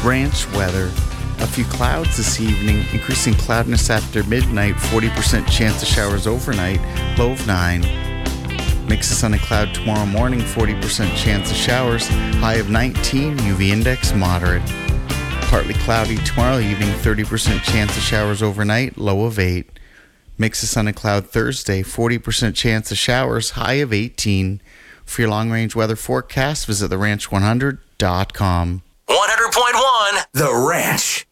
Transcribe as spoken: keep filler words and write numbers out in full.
Ranch weather. A few clouds this evening, increasing cloudiness after midnight, forty percent chance of showers overnight, low of nine. Mix of sun and cloud tomorrow morning, forty percent chance of showers, high of nineteen, U V index moderate. Partly cloudy tomorrow evening, thirty percent chance of showers overnight, low of eight. Mix of sun and cloud Thursday, forty percent chance of showers, high of eighteen. For your long-range weather forecast, visit the ranch one hundred dot com. one hundred point one The Ranch.